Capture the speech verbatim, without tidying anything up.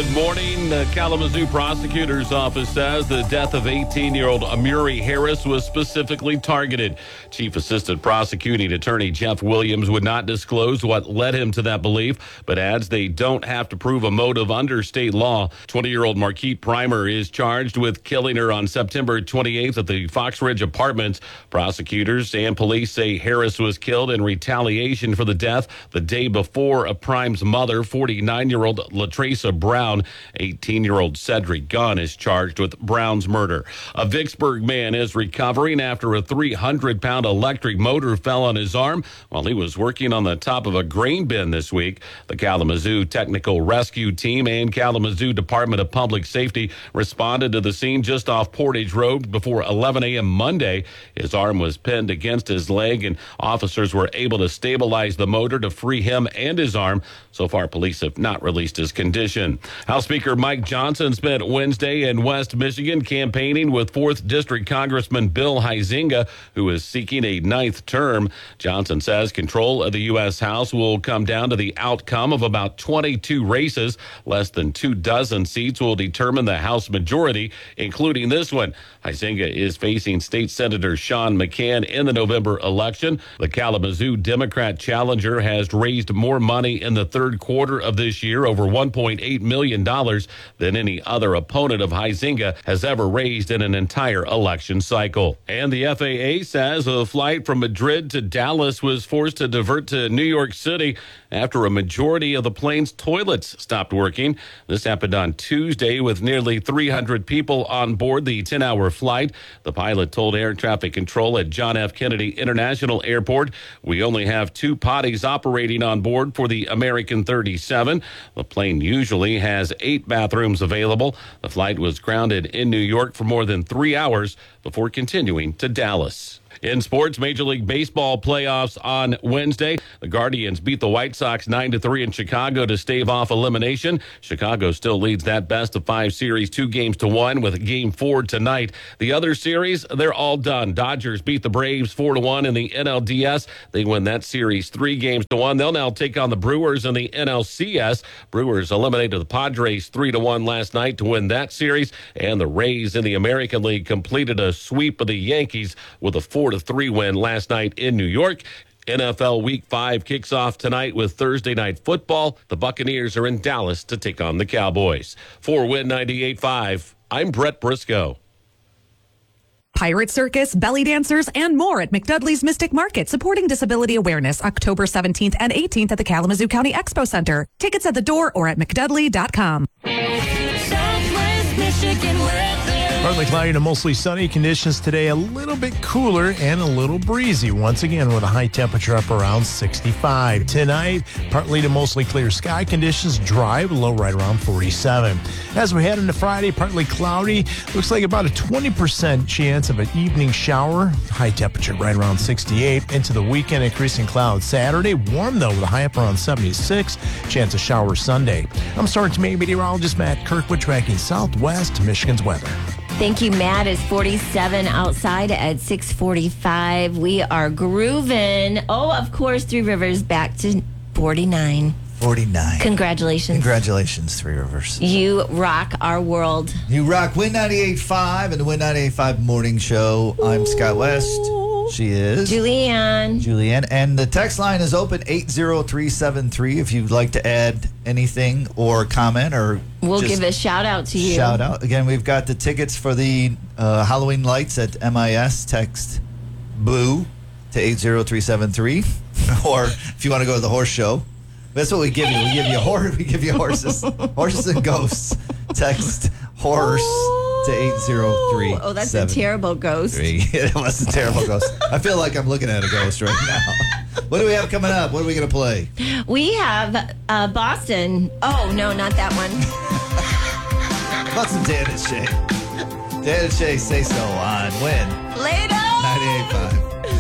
Good morning. The Kalamazoo prosecutor's office says the death of eighteen-year-old Amuri Harris was specifically targeted. Chief Assistant Prosecuting Attorney Jeff Williams would not disclose what led him to that belief, but adds they don't have to prove a motive under state law. twenty-year-old Marquette Primer is charged with killing her on September twenty-eighth at the Fox Ridge Apartments. Prosecutors and police say Harris was killed in retaliation for the death the day before of Prime's mother, forty-nine-year-old LaTracia Brown. eighteen-year-old Cedric Gunn is charged with Brown's murder. A Vicksburg man is recovering after a three hundred pound electric motor fell on his arm while he was working on the top of a grain bin this week. The Kalamazoo Technical Rescue Team and Kalamazoo Department of Public Safety responded to the scene just off Portage Road before eleven a.m. Monday. His arm was pinned against his leg, and officers were able to stabilize the motor to free him and his arm. So far, police have not released his condition. House Speaker Mike Johnson spent Wednesday in West Michigan campaigning with fourth District Congressman Bill Huizenga, who is seeking a ninth term. Johnson says control of the U S. House will come down to the outcome of about twenty-two races. Less than two dozen seats will determine the House majority, including this one. Huizenga is facing State Senator Sean McCann in the November election. The Kalamazoo Democrat challenger has raised more money in the third quarter of this year, over one point eight million dollars, than any other opponent of Huizenga has ever raised in an entire election cycle. And the F A A says a flight from Madrid to Dallas was forced to divert to New York City after a majority of the plane's toilets stopped working. This happened on Tuesday with nearly three hundred people on board the ten-hour flight. The pilot told air traffic control at John F. Kennedy International Airport, "We only have two potties operating on board for the American thirty-seven. The plane usually has eight bathrooms available." The flight was grounded in New York for more than three hours before continuing to Dallas. In sports, Major League Baseball playoffs on Wednesday. The Guardians beat the White Sox nine to three in Chicago to stave off elimination. Chicago still leads that best of five series two games to one with game four tonight. The other series, they're all done. Dodgers beat the Braves four to one in the N L D S. They win that series three games to one. They'll now take on the Brewers in the N L C S. Brewers eliminated the Padres three to one last night to win that series. And the Rays in the American League completed a sweep of the Yankees with a four to three win last night in New York. N F L Week five kicks off tonight with Thursday Night Football. The Buccaneers are in Dallas to take on the Cowboys. For Win ninety-eight point five, I'm Brett Briscoe. Pirate Circus, belly dancers, and more at McDudley's Mystic Market, supporting disability awareness October seventeenth and eighteenth at the Kalamazoo County Expo Center. Tickets at the door or at mcdudley dot com. Southwest Michigan weather. Partly cloudy to mostly sunny conditions today, a little bit cooler and a little breezy. Once again, with a high temperature up around sixty-five. Tonight, partly to mostly clear sky conditions, dry, low right around forty-seven. As we head into Friday, partly cloudy. Looks like about a twenty percent chance of an evening shower. High temperature right around sixty-eight. Into the weekend, increasing clouds Saturday. Warm, though, with a high up around seventy-six. Chance of showers Sunday. I'm Sergeant Meteorologist Matt Kirkwood, tracking Southwest Michigan's weather. Thank you, Matt. It's forty-seven outside at six forty-five. We are grooving. Oh, of course, Three Rivers back to forty-nine. forty-nine. Congratulations. Congratulations, Three Rivers. You rock our world. You rock. Win ninety-eight point five and the Win ninety-eight point five Morning Show. I'm Scott West. She is Julianne. Julianne. And the text line is open eight zero three seven three if you'd like to add anything or comment or We'll just give a shout out to you. Shout out. Again, we've got the tickets for the uh, Halloween lights at M I S. Text BOO to eight zero three seven three. Or if you want to go to the horse show, that's what we give you. We give you horse. We give you horses, horses and ghosts. Text horse to eight zero three. Oh, that's a terrible ghost. It was a terrible ghost. I feel like I'm looking at a ghost right now. What do we have coming up? What are we going to play? We have uh, Boston. Oh, no, not that one. What's some Dan and Shay? Dan and Shay say so on Win Later. ninety-eight point five.